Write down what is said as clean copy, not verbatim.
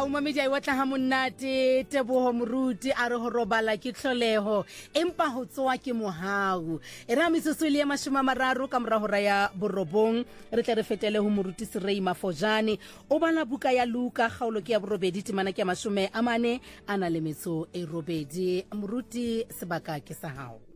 a umamedi a iwatla ha monate Teboho moruti a re ho robala ke tlholeho empa ho tsoa ke mohau e ra metsotso le ya 30 ka mora hora ya borobong re tle re fetele ho moruti Serei Mafojane o bana buka ya Luka kgaolo ke ya borobedi temana ke ya 40 ana le metso e robedi moruti sebaka ke sa hao.